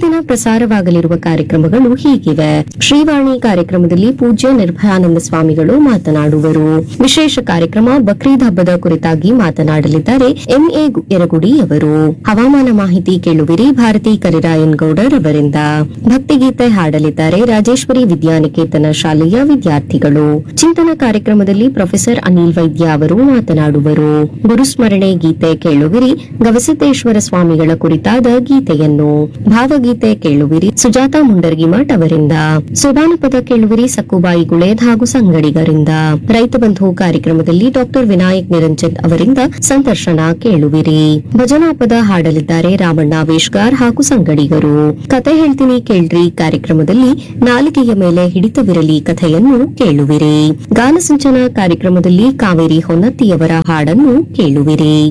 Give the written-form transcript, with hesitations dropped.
ದಿನ ಪ್ರಸಾರವಾಗಲಿರುವ ಕಾರ್ಯಕ್ರಮಗಳು ಹೀಗಿವೆ. ಶ್ರೀವಾಣಿ ಕಾರ್ಯಕ್ರಮದಲ್ಲಿ ಪೂಜ್ಯ ನಿರ್ಭಯಾನಂದ ಸ್ವಾಮಿಗಳು ಮಾತನಾಡುವರು. ವಿಶೇಷ ಕಾರ್ಯಕ್ರಮ ಬಕ್ರೀದ್ ಹಬ್ಬದ ಕುರಿತಾಗಿ ಮಾತನಾಡಲಿದ್ದಾರೆ ಎಂಎ ಯರಗುಡಿ ಅವರು. ಹವಾಮಾನ ಮಾಹಿತಿ ಕೇಳುವಿರಿ ಭಾರತಿ ಕರಿರಾಯನ್ ಗೌಡರ್ ಅವರಿಂದ. ಭಕ್ತಿಗೀತೆ ಹಾಡಲಿದ್ದಾರೆ ರಾಜೇಶ್ವರಿ ವಿದ್ಯಾನಿಕೇತನ ಶಾಲೆಯ ವಿದ್ಯಾರ್ಥಿಗಳು. ಚಿಂತನ ಕಾರ್ಯಕ್ರಮದಲ್ಲಿ ಪ್ರೊಫೆಸರ್ ಅನಿಲ್ ವೈದ್ಯ ಅವರು ಮಾತನಾಡುವರು. ಗುರುಸ್ಮರಣೆ ಗೀತೆ ಕೇಳುವಿರಿ ಗವಿಸಿದ್ದೇಶ್ವರ ಸ್ವಾಮಿಗಳ ಕುರಿತಾದ ಗೀತೆಯನ್ನು. ಭಾವಗೀತೆ ಕೇಳುವಿರಿ ಸುಜಾತಾ ಮುಂಡರ್ಗಿಮಠ್ ಅವರಿಂದ. ಸೋಬಾನಪದ ಕೇಳುವಿರಿ ಸಕ್ಕುಬಾಯಿ ಗುಳೇದ್ ಹಾಗೂ ಸಂಗಡಿಗರಿಂದ. ರೈತ ಬಂಧು ಕಾರ್ಯಕ್ರಮದಲ್ಲಿ ಡಾಕ್ಟರ್ ವಿನಾಯಕ್ ನಿರಂಜನ್ ಅವರಿಂದ ಸಂದರ್ಶನ ಕೇಳುವಿರಿ. ಭಜನಾ ಪದ ಹಾಡಲಿದ್ದಾರೆ ರಾಮಣ್ಣ ವೇಶ್ಗಾರ್ ಹಾಗೂ ಸಂಗಡಿಗರು. ಕತೆ ಹೇಳ್ತೀನಿ ಕೇಳ್ರಿ ಕಾರ್ಯಕ್ರಮದಲ್ಲಿ ನಾಲಿಗೆಯ ಮೇಲೆ ಹಿಡಿತವಿರಲಿ ಕಥೆಯನ್ನು ಕೇಳುವಿರಿ. ಗಾನಸಿಂಚನ ಕಾರ್ಯಕ್ರಮದಲ್ಲಿ ಕಾವೇರಿ ಹೊನ್ನತ್ತಿಯವರ ಹಾಡನ್ನು ಕೇಳುವಿರಿ.